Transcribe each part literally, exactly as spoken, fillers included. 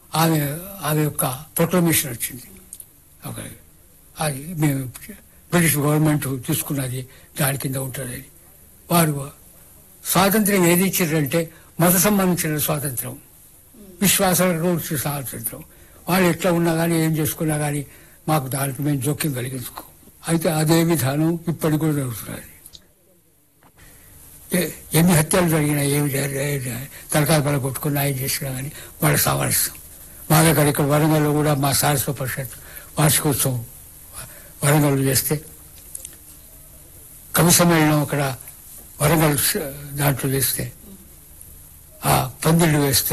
ఆమె ఆమె యొక్క ప్రొక్లమేషన్ వచ్చింది. ఒక అది మేము బ్రిటిష్ గవర్నమెంట్ తీసుకున్నది దాని కింద ఉంటుందని. వారు స్వాతంత్రం ఏది ఇచ్చారంటే మత సంబంధించిన స్వాతంత్రం, విశ్వాసాలకు స్వాతంత్రం. వాళ్ళు ఎట్లా ఉన్నా కానీ ఏం చేసుకున్నా కానీ మాకు దానికి మేము జోక్యం కలిగించుకో. అయితే అదే విధానం ఇప్పటికి కూడా జరుగుతున్నది. ఎన్ని హత్యలు జరిగినా ఏమి తలకాయ పల కొట్టుకున్నా ఏం చేసినా కానీ వాళ్ళ సామరస్యం. మా దగ్గర ఇక్కడ వరంగల్లో కూడా మా సారస్వ పరిషత్ వార్షికోత్సవం వరంగల్ చేస్తే కవి సమ్మేళనం అక్కడ వరంగల్ దాంట్లో వేస్తే ఆ పందిళ్ళు వేస్తే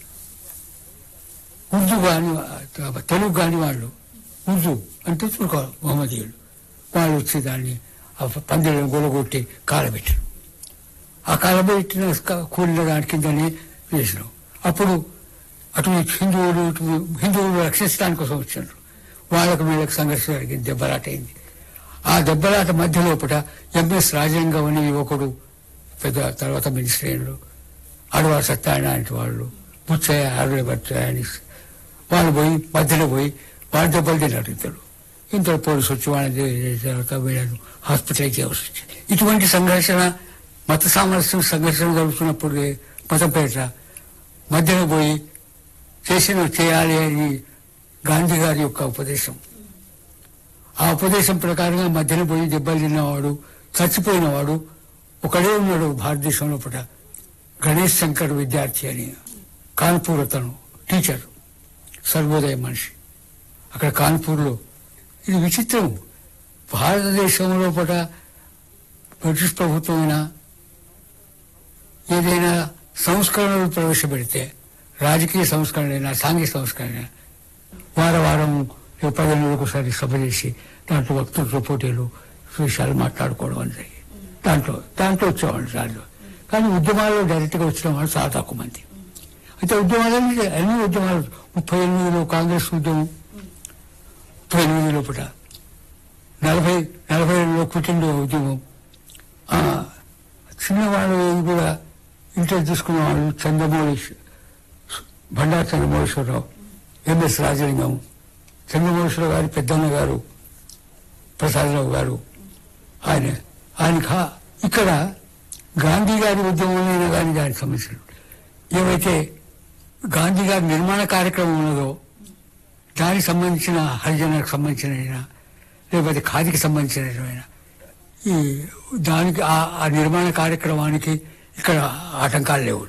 ఉర్దూ కానీ తెలుగు కానీ వాళ్ళు ఉర్దూ అంటే చూడుకోవాలి మహమ్మదీయులు వాళ్ళు వచ్చి దాన్ని ఆ పందిళ్ళను గొలగొట్టి కాలబెట్టారు. ఆ కాలబెట్టిన కూలిన దాని కిందనే వేసినాం. అప్పుడు అటు హిందువులు హిందువులు రక్షించడానికి కోసం వచ్చారు. వాళ్ళకు వీళ్ళకి సంఘర్షణ జరిగింది, దెబ్బలాట అయింది. ఆ దెబ్బలాట మధ్య లోపల ఎంఎస్ రాజలింగం అనే యువకుడు పెద్ద తర్వాత మినిస్టర్ అయ్యారు, అడవా సత్యనారాయణ లాంటి వాళ్ళు, బుచ్చయ్య అరవై బచ్చయ్య అని వాళ్ళు పోయి మధ్యలో పోయి వాళ్ళ దెబ్బలు తిన్నారు ఇద్దరు. ఇంత పోలీసు వచ్చి వాళ్ళని తర్వాత వీళ్ళను హాస్పిటలైజ్ చేయవలసి వచ్చింది. ఇటువంటి సంఘర్షణ మత సామరస్యం సంఘర్షణ జరుగుతున్నప్పుడు మతం పేట మధ్యలో పోయి చేసిన చేయాలి అని గాంధీ గారి యొక్క ఉపదేశం. ఆ ఉపదేశం ప్రకారంగా మధ్యలో పోయి దెబ్బలు తిన్నవాడు చచ్చిపోయినవాడు ఒకడే ఉన్నాడు భారతదేశంలో పూట, గణేష్ శంకర్ విద్యార్థి అని కాన్పూర్ అతను టీచర్, సర్వోదయ మనిషి అక్కడ కాన్పూర్లో. ఇది విచిత్రం, భారతదేశంలో పూట బ్రిటిష్ ప్రభుత్వమైనా ఏదైనా సంస్కరణలు ప్రవేశపెడితే, రాజకీయ సంస్కరణైనా సాంఘిక సంస్కరణ వారం వారం పదిహేనులకు ఒకసారి సభ చేసి దాంట్లో వక్తృత్వ పోటీలు విషయాలు మాట్లాడుకోవడం అనేది దాంట్లో దాంట్లో వచ్చేవాళ్ళు దాంట్లో. కానీ ఉద్యమాల్లో డైరెక్ట్గా వచ్చిన వాళ్ళు చాలా తక్కువ మంది. అయితే ఉద్యమాలన్నీ అన్ని ఉద్యమాలు ముప్పై ఎనిమిదిలో కాంగ్రెస్ ఉద్యమం, ముప్పై ఎనిమిది లోపల నలభై నలభై ఏడులో క్విట్ ఇండియా ఉద్యమం, చిన్నవాళ్ళు కూడా ఇంట్రెస్ట్ తీసుకున్న వాళ్ళు చంద్రమౌళి, బండారు చంద్రమౌళేశ్వరరావు, ఎంఎస్ రాజలింగం, చంద్రమౌళేశ్వరరావు గారి పెద్దన్న గారు ప్రసాదరావు గారు, ఆయన ఆయన ఇక్కడ గాంధీ గారి ఉద్యమంలో కానీ దానికి సంబంధించిన ఏవైతే గాంధీ గారి నిర్మాణ కార్యక్రమం ఉన్నదో దానికి సంబంధించిన హరిజనకు సంబంధించిన లేకపోతే ఖాదీకి సంబంధించిన ఈ దానికి ఆ నిర్మాణ కార్యక్రమానికి ఇక్కడ ఆటంకాలు లేవు.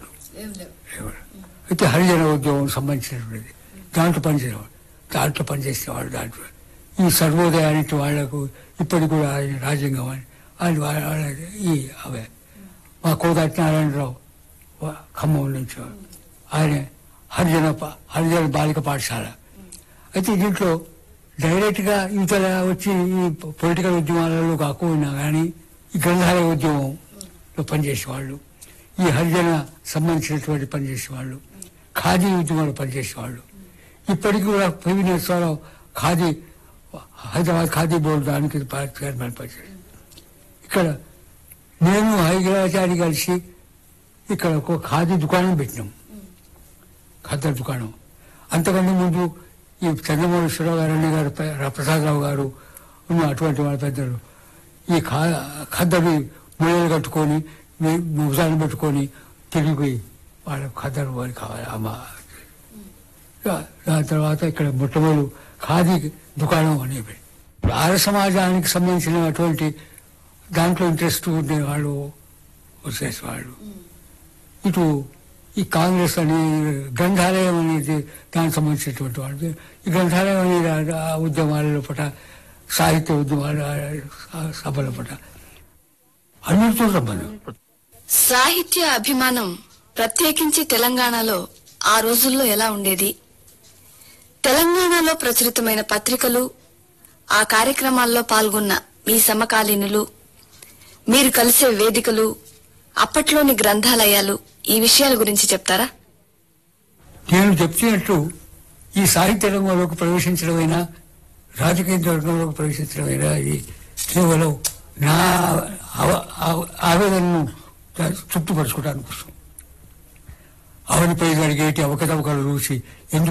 అయితే హరిజన ఉద్యోగం సంబంధించినటువంటిది దాంట్లో పనిచేసేవాడు, దాంట్లో పనిచేసేవాడు. దాంట్లో ఈ సర్వోదయానికి వాళ్లకు ఇప్పటికి కూడా ఆయన రాజ్యాంగం అని ఆయన వాళ్ళ ఈ అవే మా కోదాటి నారాయణరావు ఖమ్మం నుంచి ఆయన హరిజన హరిజన బాలిక పాఠశాల. అయితే దీంట్లో డైరెక్ట్గా ఇతర వచ్చి ఈ పొలిటికల్ ఉద్యమాలలో కాకుండా కానీ ఈ గ్రంథాలయ ఉద్యమంలో పనిచేసేవాళ్ళు, ఈ హరిజన సంబంధించినటువంటి పనిచేసేవాళ్ళు, ఖాదీ ఉద్యమంలో పనిచేసేవాళ్ళు. ఇప్పటికీ కూడా పివి నరసింహారావు ఖాదీ హైదరాబాద్ ఖాదీ బోర్డు దానికి చైర్మన్ పనిచేసి ఇక్కడ నేను హైదరాబాద్ కలిసి ఇక్కడ ఒక ఖాదీ దుకాణం పెట్టినాం, ఖద్దరు దుకాణం. అంతకంటే ముందు ఈ చంద్రమౌళేశ్వరరావు గారు అన్న గారు ప్రసాదరావు గారు ఉన్న అటువంటి వాళ్ళ పెద్దలు ఈ ఖా ఖద్దరు ముళ్ళు కట్టుకొని భుజాన్ని పెట్టుకొని తిరిగి వాళ్ళ ఖద్దరు వారికి కావాలి అమ్మ. దాని తర్వాత ఇక్కడ మొట్టమొదటి ఖాదీ దుకాణం అనేవి ఆర్య సమాజానికి సంబంధించినటువంటి దాంట్లో ఇంట్రెస్ట్ ఉండేవాళ్ళు వచ్చేసేవాళ్ళు. ఇటు ఈ కాంగ్రెస్ అని గ్రంథాలయం అనేది దానికి సంబంధించినటువంటి వాళ్ళు ఈ గ్రంథాలయం అనేది ఉద్యమాల పట సాహిత్య ఉద్యమాల సభల పట అన్నిటితో సంబంధం. సాహిత్య అభిమానం ప్రత్యేకించి తెలంగాణలో ఆ రోజుల్లో ఎలా ఉండేది? తెలంగాణలో ప్రచురితమైన పత్రికలు, ఆ కార్యక్రమాల్లో పాల్గొన్న మీ సమకాలీనులు, మీరు కలిసే వేదికలు, అప్పట్లోని గ్రంథాలయాలు, ఈ విషయాల గురించి చెప్తారా? నేను చెప్తున్నట్టు ఈ సాహిత్య రంగంలోకి ప్రవేశించడమైనా రాజకీయ రంగంలోకి ప్రవేశించడమైనా ఇది కేవలం నా ఆవేదనను తృప్తిపరచుకోవడానికి కోసం. అవనిపై జరిగేటి అవకతవకలు చూసి ఎందుకు